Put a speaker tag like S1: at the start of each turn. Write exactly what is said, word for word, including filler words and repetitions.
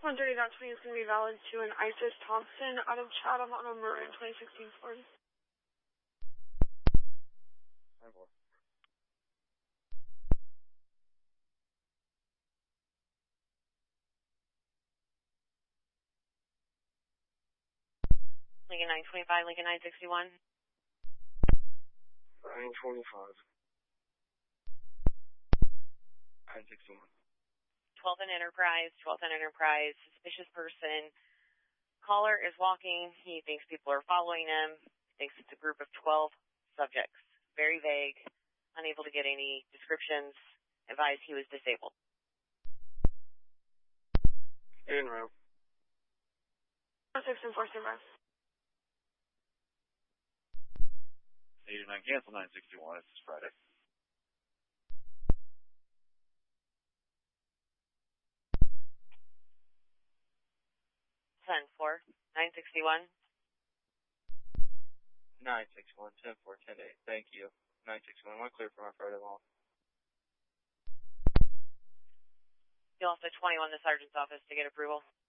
S1: one thirty dot twenty is going to be valid to an Isis Thompson out of Chatham on a Maroon twenty sixteen Ford.
S2: ten four.
S3: Lincoln nine twenty-five, Lincoln nine sixty-one.
S2: nine twenty-five. nine sixty-one.
S3: twelfth and Enterprise, twelfth and Enterprise, suspicious person. Caller is walking. He thinks people are following him. He thinks it's a group of twelve subjects. Very vague, unable to get any descriptions. Advised he was disabled.
S2: In row.
S1: six and four survive.
S4: eighty-nine cancel nine sixty-one. It's Friday.
S3: ten four, nine sixty-one.
S2: nine sixty-one, ten four, ten eight. Thank you. nine sixty-one. One clear for my Friday long.
S3: You'll have to twenty-one the sergeant's office to get approval.